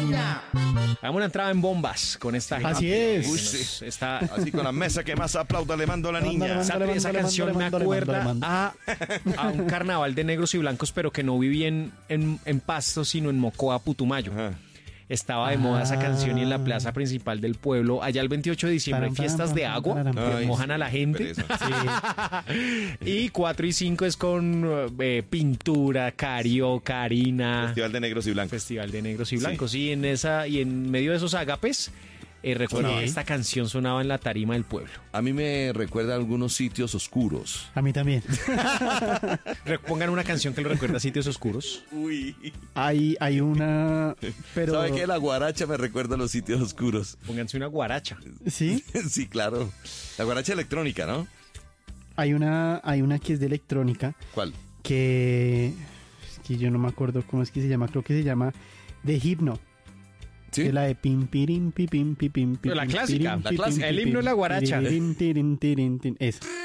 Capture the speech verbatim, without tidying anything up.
Latina. Hagamos una entrada en bombas con esta gente. Así es. Uy, Sí. sí. Está... Así con la mesa que más aplauda le mando a la niña. Mándale, Esa, mándale, esa mándale, canción mándale, me mándale, acuerda mándale, a, a un carnaval de negros y blancos, pero que no viví en, en, en Pasto, sino en Mocoa, Putumayo. Ajá. Estaba de moda esa canción y en la plaza principal del pueblo, allá el veintiocho de diciembre, hay Param, fiestas param, de param, agua param, que Ay, mojan a la gente. pereza. Y cuatro y cinco es con eh, pintura, carioca, harina, Festival de Negros y Blancos. Festival de negros y blancos. Y en esa y en medio de esos agapes, eh, recuerdo Sí. que esta canción sonaba en la tarima del pueblo. A mí me recuerda a algunos sitios oscuros. A mí también. Re- Pongan una canción que lo recuerda a sitios oscuros. Uy. Hay, hay una... Pero... ¿Sabe qué? La guaracha me recuerda a los sitios oscuros. Pónganse una guaracha. ¿Sí? Sí, claro. La guaracha electrónica, ¿no? Hay una, hay una que es de electrónica ¿Cuál? que... Es que yo no me acuerdo cómo es que se llama. Creo que se llama The Hipno. ¿Sí? Que es la de pim, pirim, pi, pim, pi, pim, pi, La pim, clásica, pirim, la pi, clásica. pim, El pi, himno es la pim, guaracha. tirirín, tirín, tirín, tirín. Eso.